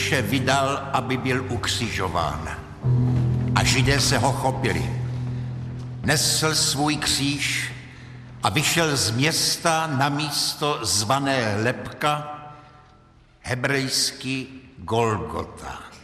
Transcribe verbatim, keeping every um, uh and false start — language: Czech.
Ježíše vydal, aby byl ukřižován. A Židé se ho chopili. Nesl svůj kříž a vyšel z města na místo zvané Lebka, hebrejsky Golgota.